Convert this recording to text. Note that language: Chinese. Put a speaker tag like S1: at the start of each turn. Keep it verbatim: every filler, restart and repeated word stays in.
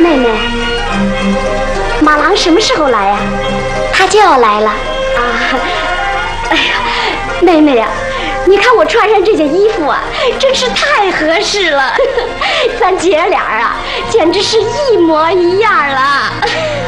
S1: 妹妹，马郎什么时候来呀？
S2: 他就要来了。
S1: 啊，哎呀，妹妹呀，你看我穿上这件衣服啊，真是太合适了，咱姐俩啊，简直是一模一样了。